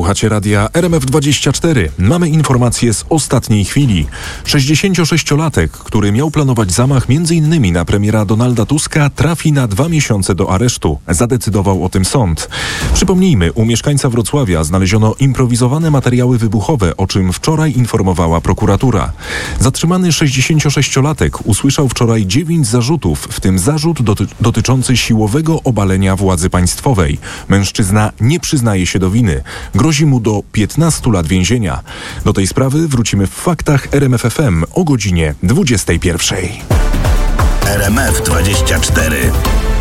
Słuchacie radia RMF24. Mamy informacje z ostatniej chwili. 66-latek, który miał planować zamach m.in. na premiera Donalda Tuska, trafi na 2 miesiące do aresztu. Zadecydował o tym sąd. Przypomnijmy, u mieszkańca Wrocławia znaleziono improwizowane materiały wybuchowe, o czym wczoraj informowała prokuratura. Zatrzymany 66-latek usłyszał wczoraj 9 zarzutów, w tym zarzut dotyczący siłowego obalenia władzy państwowej. Mężczyzna nie przyznaje się do winy. Grozi mu do 15 lat więzienia. Do tej sprawy wrócimy w faktach RMF FM o godzinie 21. RMF24.